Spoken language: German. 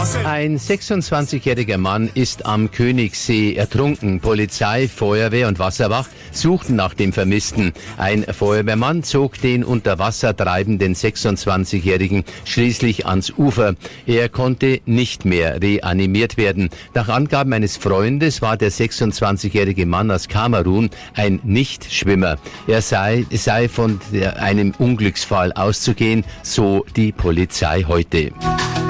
Ein 26-jähriger Mann ist am Königssee ertrunken. Polizei, Feuerwehr und Wasserwacht suchten nach dem Vermissten. Ein Feuerwehrmann zog den unter Wasser treibenden 26-jährigen schließlich ans Ufer. Er konnte nicht mehr reanimiert werden. Nach Angaben eines Freundes war der 26-jährige Mann aus Kamerun ein Nichtschwimmer. Er sei von einem Unglücksfall auszugehen, so die Polizei heute.